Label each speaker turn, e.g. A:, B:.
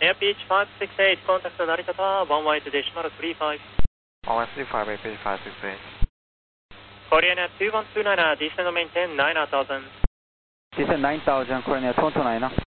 A: Air Beach 568, contact Narita Tower, 11.35.
B: 1135, Air Beach 568.
A: Korean Air 2129, descend and maintain 9000.
C: Descend 9000, Korean Air 2129.